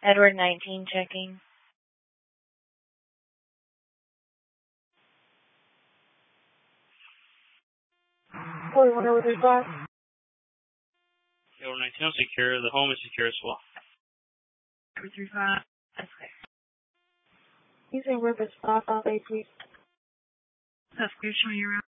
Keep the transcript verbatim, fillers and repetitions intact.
Edward nineteen checking. forty-one over thirty-five. Edward nineteen secure. The home is secure as well. Over thirty-five. That's clear. Using Rivers five five eight, please. That's clear, showing you around.